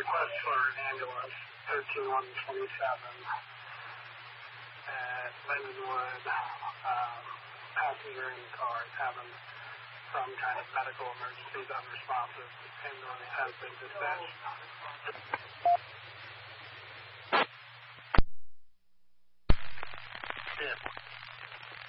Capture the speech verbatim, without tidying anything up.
request for an ambulance, thirteen one twenty-seven, at Lindenwood. Um, passenger in the car is having some kind of medical emergency, is unresponsive. Ambulance has been dispatched.